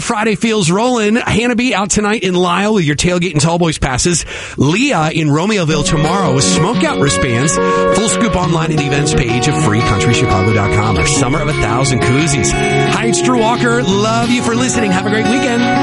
Friday feels rolling. Hannah B out tonight in Lisle with your tailgate and tall boys passes. Leah in Romeoville tomorrow with smokeout wristbands. Full scoop online at the events page of freecountrychicago.com. Our summer of 1,000 koozies. Hi, it's Drew Walker. Love you for listening. Have a great weekend.